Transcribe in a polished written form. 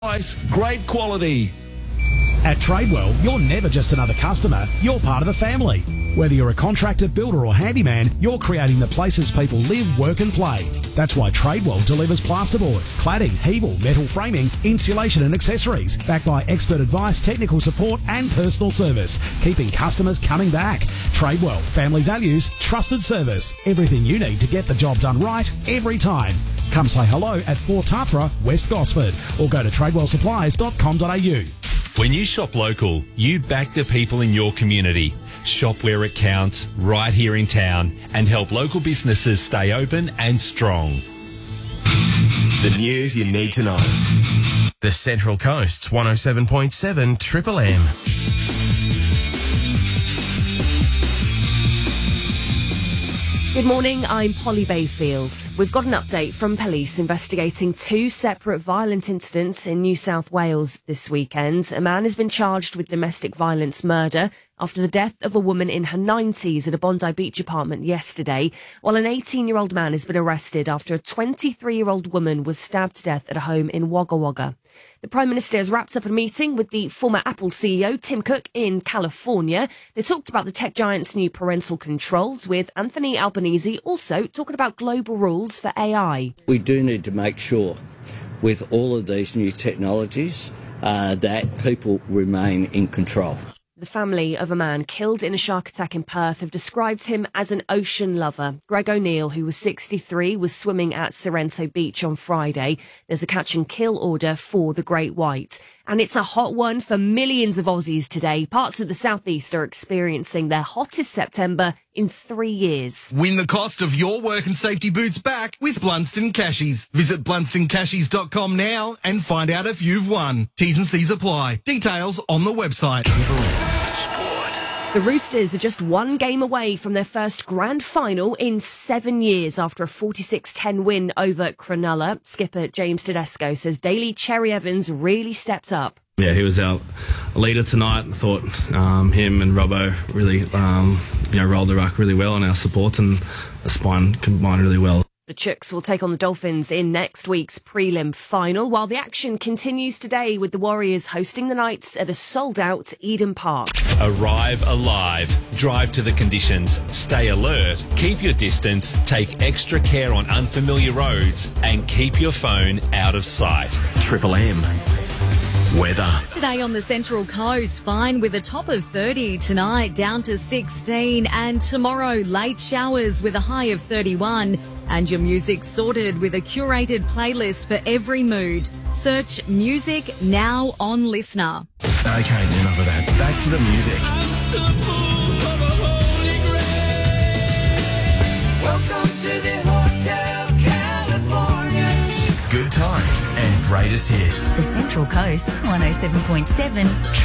Price, great quality. At Tradewell, you're never just another customer, you're part of the family. Whether you're a contractor, builder or handyman, you're creating the places people live, work and play. That's why Tradewell delivers plasterboard, cladding, Hebel, metal framing, insulation and accessories, backed by expert advice, technical support and personal service, keeping customers coming back. Tradewell, family values, trusted service. Everything you need to get the job done right every time. Come say hello at Fort Tathra, West Gosford, or go to tradewellsupplies.com.au. When you shop local, you back the people in your community. Shop where it counts, right here in town, and help local businesses stay open and strong. The news you need to know. The Central Coast's 107.7 Triple M. Good morning, I'm Polly Bayfield. We've got an update from police investigating two separate violent incidents in New South Wales this weekend. A man has been charged with domestic violence murder after the death of a woman in her 90s at a Bondi Beach apartment yesterday, while an 18-year-old man has been arrested after a 23-year-old woman was stabbed to death at a home in Wagga Wagga. The Prime Minister has wrapped up a meeting with the former Apple CEO, Tim Cook, in California. They talked about the tech giant's new parental controls, with Anthony Albanese also talking about global rules for AI. We do need to make sure with all of these new technologies that people remain in control. The family of a man killed in a shark attack in Perth have described him as an ocean lover. Greg O'Neill, who was 63, was swimming at Sorrento Beach on Friday. There's a catch and kill order for the great white. And it's a hot one for millions of Aussies today. Parts of the southeast are experiencing their hottest September in 3 years. Win the cost of your work and safety boots back with Blunston Cashies. Visit BlunstonCashies.com now and find out if you've won. T's and C's apply. Details on the website. The Roosters are just one game away from their first grand final in 7 years after a 46-10 win over Cronulla. Skipper James Tedesco says Daly Cherry Evans really stepped up. Yeah, he was our leader tonight. I thought him and Robbo really rolled the ruck really well on our supports, and the spine combined really well. The Chooks will take on the Dolphins in next week's prelim final, while the action continues today with the Warriors hosting the Knights at a sold-out Eden Park. Arrive alive. Drive to the conditions. Stay alert. Keep your distance. Take extra care on unfamiliar roads. And keep your phone out of sight. Triple M. Weather. Today on the Central Coast, fine with a top of 30. Tonight, down to 16. And tomorrow, late showers with a high of 31. And your music sorted with a curated playlist for every mood. Search Music Now on Listener. Okay, enough of that. Back to the music. Welcome to the Hotel California. Good times and greatest hits. The Central Coast's 107.7